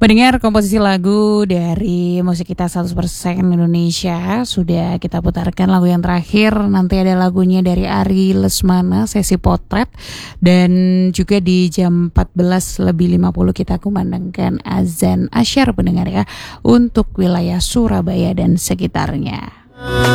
Mendengar komposisi lagu dari musik kita 100% Indonesia, sudah kita putarkan lagu yang terakhir. Nanti ada lagunya dari Ari Lesmana, Sesi Potret. Dan juga di jam 14:50 kita kumandangkan azan asyar pendengar ya, untuk wilayah Surabaya dan sekitarnya.